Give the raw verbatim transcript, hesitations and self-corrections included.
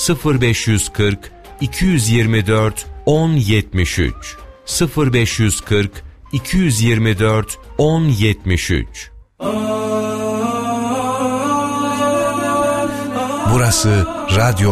sıfır beş yüz kırk iki yüz yirmi dört on yetmiş üç sıfır beş yüz kırk iki yüz yirmi dört on yetmiş üç. Burası Radyo